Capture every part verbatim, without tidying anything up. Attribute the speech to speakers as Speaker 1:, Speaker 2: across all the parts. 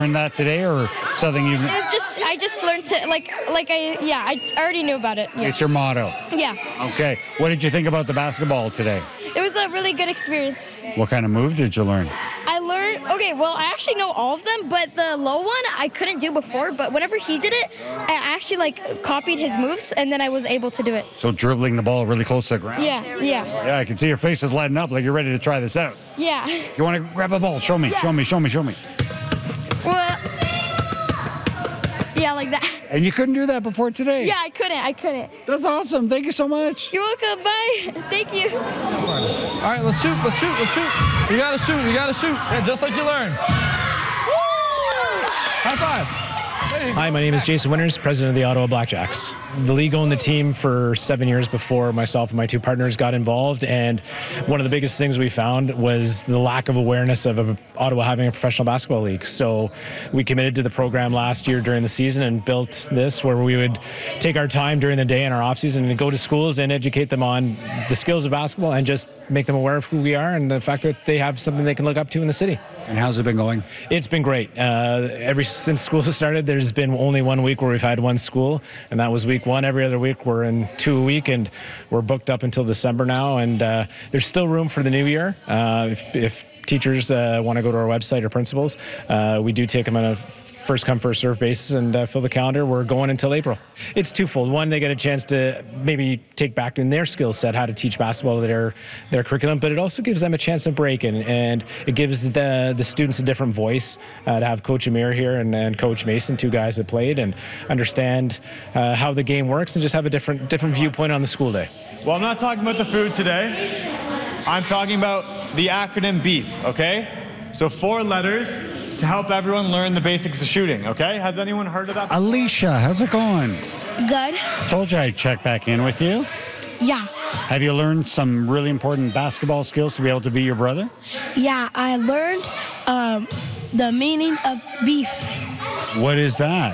Speaker 1: learned that today or something you...
Speaker 2: It was just, I just learned to, like, like I, yeah, I already knew about it. Yeah.
Speaker 1: It's your motto.
Speaker 2: Yeah.
Speaker 1: Okay. What did you think about the basketball today?
Speaker 2: It was a really good experience.
Speaker 1: What kind of move did you learn?
Speaker 2: I learned, okay, well, I actually know all of them, but the low one I couldn't do before, but whenever he did it, I actually, like, copied his moves, and then I was able to do it.
Speaker 1: So dribbling the ball really close to the ground?
Speaker 2: Yeah, yeah.
Speaker 1: Yeah, I can see your face is lighting up like you're ready to try this out.
Speaker 2: Yeah.
Speaker 1: You want to grab a ball? Show me,
Speaker 2: Yeah.
Speaker 1: show me, show me, show me.
Speaker 2: Well, yeah, like that.
Speaker 1: And you couldn't do that before today?
Speaker 2: Yeah, I couldn't, I couldn't.
Speaker 1: That's awesome. Thank you so much.
Speaker 2: You're welcome, bye. Thank you.
Speaker 3: All right, let's shoot, let's shoot, let's shoot. You gotta shoot, you gotta shoot. Yeah, just like you learned. High five.
Speaker 4: Hi, my name is Jason Winters, president of the Ottawa Blackjacks. The league owned the team for seven years before myself and my two partners got involved, and one of the biggest things we found was the lack of awareness of a, Ottawa having a professional basketball league. So we committed to the program last year during the season and built this where we would take our time during the day in our off season and go to schools and educate them on the skills of basketball and just make them aware of who we are and the fact that they have something they can look up to in the city.
Speaker 1: And how's it been going?
Speaker 4: It's been great. Uh, ever since school started, there's been only one week where we've had one school, and that was week one. Every other week we're in two a week, and we're booked up until December now, and uh, there's still room for the new year. Uh, if, if teachers uh, want to go to our website or principals, uh, we do take them on a first come, first serve basis and uh, fill the calendar. We're going until April. It's twofold. One, they get a chance to maybe take back in their skill set how to teach basketball to their, their curriculum, but it also gives them a chance to break in, and it gives the, the students a different voice uh, to have Coach Amir here and, and Coach Mason, two guys that played, and understand uh, how the game works and just have a different, different viewpoint on the school day.
Speaker 5: Well, I'm not talking about the food today. I'm talking about the acronym BEEF, okay? So four letters to help everyone learn the basics of shooting, okay? Has anyone heard of that before?
Speaker 1: Alicia, how's it going?
Speaker 6: Good.
Speaker 1: Told you I'd check back in with you.
Speaker 6: Yeah.
Speaker 1: Have you learned some really important basketball skills to be able to be your brother?
Speaker 6: Yeah, I learned um, the meaning of beef.
Speaker 1: What is that?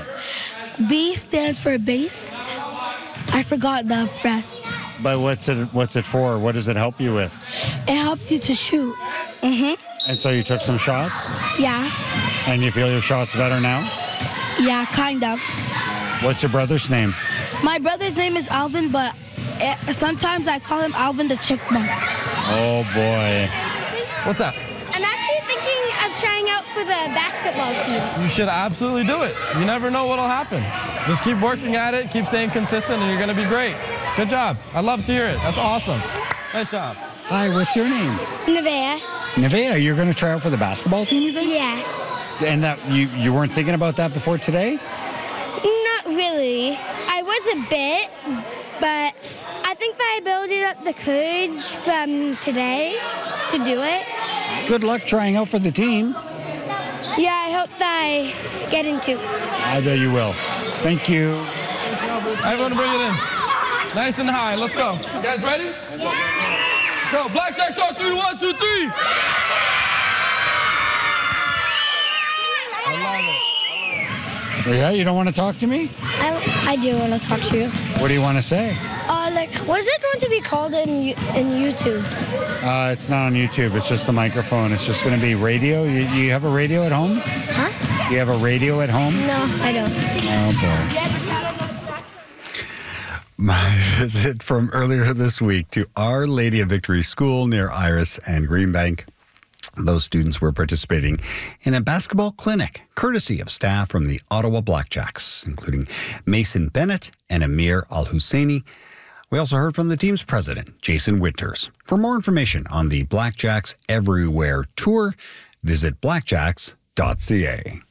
Speaker 6: B stands for base. I forgot the rest.
Speaker 1: But what's it what's it for? What does it help you with?
Speaker 6: It helps you to shoot. Mm-hmm.
Speaker 1: And so you took some shots?
Speaker 6: Yeah.
Speaker 1: And you feel your shots better now?
Speaker 6: Yeah, kind of.
Speaker 1: What's your brother's name?
Speaker 6: My brother's name is Alvin, but it, sometimes I call him Alvin the Chickmunk.
Speaker 1: Oh, boy.
Speaker 3: What's up?
Speaker 7: I'm actually thinking of trying out for the basketball team.
Speaker 3: You should absolutely do it. You never know what'll happen. Just keep working at it, keep staying consistent, and you're gonna be great. Good job. I'd love to hear it. That's awesome. Nice job.
Speaker 1: Hi, what's your name?
Speaker 7: Nevaeh.
Speaker 1: Nevaeh, you're going to try out for the basketball team, you think?
Speaker 7: Yeah.
Speaker 1: And that you, you weren't thinking about that before today?
Speaker 7: Not really. I was a bit, but I think that I built up the courage from today to do it.
Speaker 1: Good luck trying out for the team.
Speaker 7: Yeah, I hope that I get into.
Speaker 1: I bet you will. Thank you.
Speaker 3: Everyone bring it in. Nice and high. Let's go. You guys ready? Yeah. Go. Blackjacks are three, one, two, three. I love it.
Speaker 1: Yeah, you don't want to talk to me?
Speaker 7: I, I do want to talk to you.
Speaker 1: What do you want to say?
Speaker 7: Uh, like, what is it going to be called in in YouTube?
Speaker 1: Uh, it's not on YouTube. It's just a microphone. It's just going to be radio. You, you have a radio at home?
Speaker 7: Huh?
Speaker 1: Do you have a radio at home?
Speaker 7: No, I don't.
Speaker 1: Oh, boy. My visit from earlier this week to Our Lady of Victory School near Iris and Greenbank. Those students were participating in a basketball clinic, courtesy of staff from the Ottawa Blackjacks, including Mason Bennett and Amir Al-Husseini. We also heard from the team's president, Jason Winters. For more information on the Blackjacks Everywhere Tour, visit blackjacks dot c a.